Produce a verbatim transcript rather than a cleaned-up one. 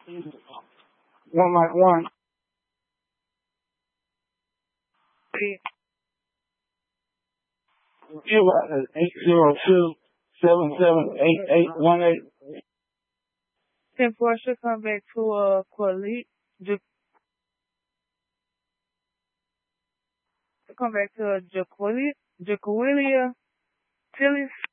One like one. Eight zero two seven seven eight eight one eight. Ten four should come back to uh Quali. Come back to uh, Jaquili, Jaquilia Tillis.